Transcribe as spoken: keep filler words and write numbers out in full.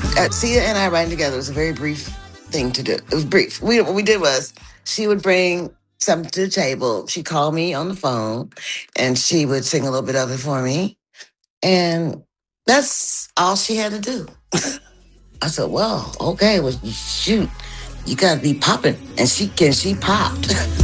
uh, Sia and I writing together was a very brief thing to do. It was brief. We what we did was she would bring something to the table. She called me on the phone, and she would sing a little bit of it for me, and that's all she had to do. I said, "Well, okay, well, shoot, you gotta be popping," and she can. She popped.